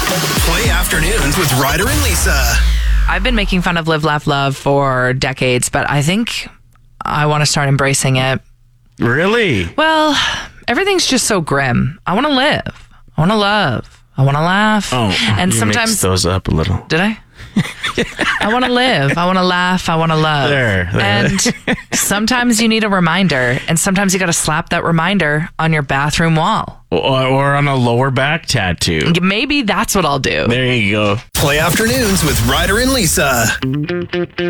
Play afternoons with Ryder and Lisa. I've been making fun of Live, Laugh, Love for decades, but I think I want to start embracing it. Really? Well, everything's just so grim. I want to live. I want to love. I want to laugh. Oh, and you sometimes mixed those up a little. Did I? I want to live. I want to laugh. I want to love. There. And sometimes you need a reminder, and sometimes you got to slap that reminder on your bathroom wall. Or on a lower back tattoo. Maybe that's what I'll do. There you go. Play afternoons with Ryder and Lisa.